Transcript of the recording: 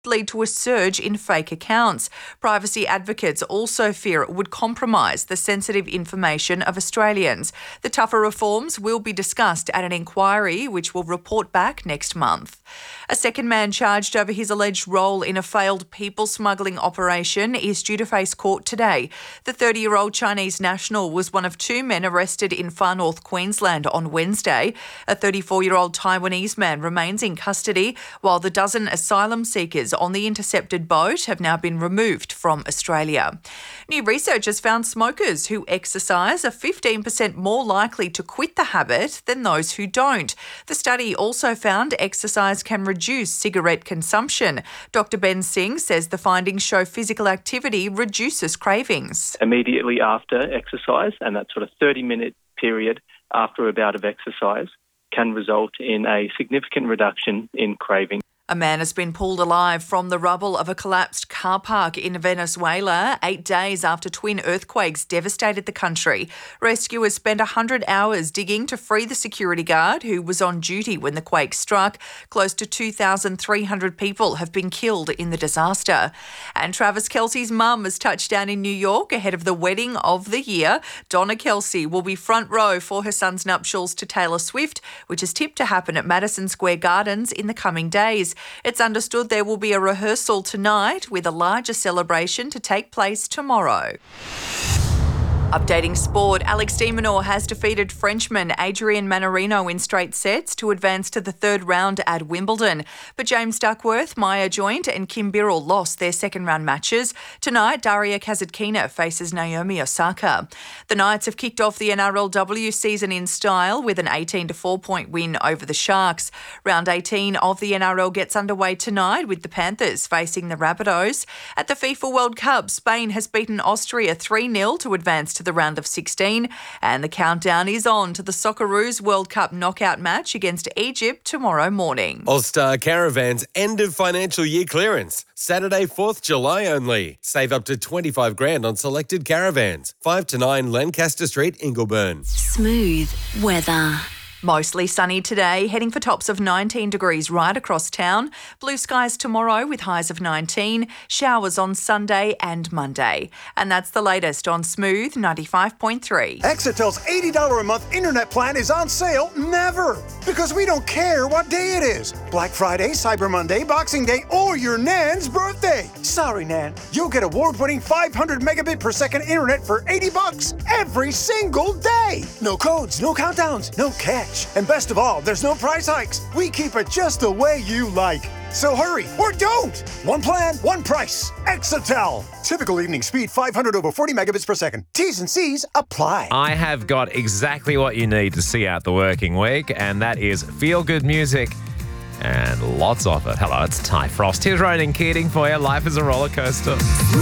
lead to a surge in fake accounts. Privacy advocates also fear it would compromise the sensitive information of Australians. The tougher reforms will be discussed at an inquiry which will report back next month. A second man charged over his alleged role in a failed people smuggling operation is due to face court today. The 30-year-old Chinese national was one of two men arrested in far north Queensland on Wednesday. A 34-year-old Taiwanese man remains in custody, while the dozen asylum seekers on the intercepted boat have now been removed from Australia. New research has found smokers who exercise are 15% more likely to quit the habit than those who don't. The study also found exercise can reduce cigarette consumption. Dr. Ben Singh says the findings show physical activity reduces cravings. Immediately after exercise, and that sort of 30-minute period after a bout of exercise, can result in a significant reduction in craving. A man has been pulled alive from the rubble of a collapsed car park in Venezuela 8 days after twin earthquakes devastated the country. Rescuers spent 100 hours digging to free the security guard who was on duty when the quake struck. Close to 2,300 people have been killed in the disaster. And Travis Kelce's mum has touched down in New York ahead of the wedding of the year. Donna Kelce will be front row for her son's nuptials to Taylor Swift, which is tipped to happen at Madison Square Gardens in the coming days. It's understood there will be a rehearsal tonight with a larger celebration to take place tomorrow. Updating sport, Alex de Minaur has defeated Frenchman Adrian Mannarino in straight sets to advance to the third round at Wimbledon. But James Duckworth, Maya Joint and Kim Birrell lost their second-round matches. Tonight, Daria Kasatkina faces Naomi Osaka. The Knights have kicked off the NRLW season in style with an 18-4-point win over the Sharks. Round 18 of the NRL gets underway tonight with the Panthers facing the Rabbitohs. At the FIFA World Cup, Spain has beaten Austria 3-0 to advance to the round of 16, and the countdown is on to the Socceroos World Cup knockout match against Egypt tomorrow morning. All-Star Caravan's end of financial year clearance. Saturday, 4th July only. Save up to $25,000 on selected caravans. 5 to 9 Lancaster Street, Ingleburn. Smooth weather. Mostly sunny today, heading for tops of 19 degrees right across town. Blue skies tomorrow with highs of 19. Showers on Sunday and Monday. And that's the latest on Smooth 95.3. Exitel's $80 a month internet plan is on sale never. Because we don't care what day it is. Black Friday, Cyber Monday, Boxing Day, or your Nan's birthday. Sorry, Nan. You'll get award-winning 500 megabit per second internet for $80 every single day. No codes, no countdowns, no catch. And best of all, there's no price hikes. We keep it just the way you like. So hurry, or don't. One plan, one price. Exitel. Typical evening speed, 500 over 40 megabits per second. T's and C's apply. I have got exactly what you need to see out the working week, and that is feel-good music and lots of it. Hello, it's Ty Frost. Here's Ronan Keating for you. Life is a roller coaster.